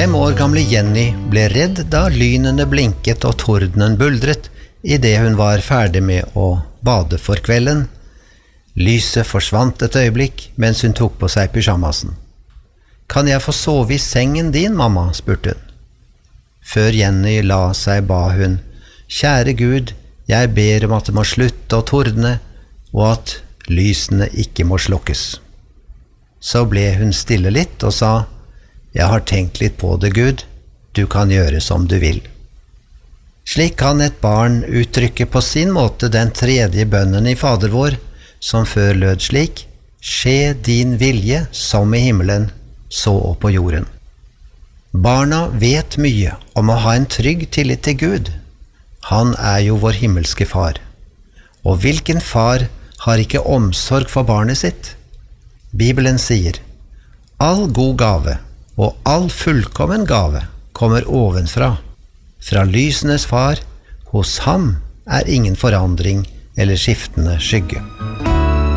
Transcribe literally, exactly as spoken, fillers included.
Fem år gamle Jenny ble redd da lynene blinket og tordenen buldret i det hun var ferdig med å bade for kvelden. Lyset forsvant et øyeblikk mens hun tok på seg pyjamasen. «Kan jeg få sove i sengen din, mamma?» spurte hun. Før Jenny la seg ba hun, «Kjære Gud, jeg ber om at det må slutte å tordne, og at lysene ikke må slokkes.» Så ble hun stille litt og sa, «Jeg har tenkt litt på det, Gud. Du kan gjøre som du vil.» Slik kan et barn uttrykke på sin måte den tredje bønnen i Fader vår, som før lød slik, «Skje din vilje som i himmelen, så og på jorden.» Barna vet mye om å ha en trygg tillit til Gud. Han er jo vår himmelske far. Og hvilken far har ikke omsorg for barnet sitt? Bibelen sier, «All god gave og all fullkommen gave kommer ovenfra. Fra lysenes far, hos ham er ingen forandring eller skiftende skygge.»